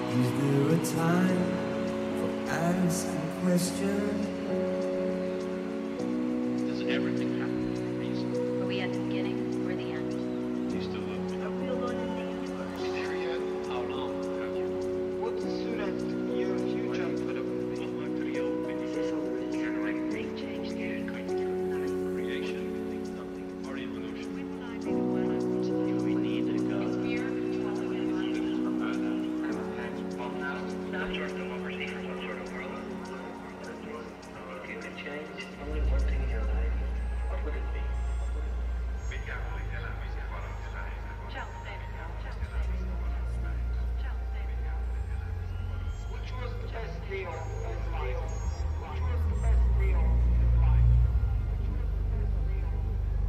Is there a time for asking questions? Does everything have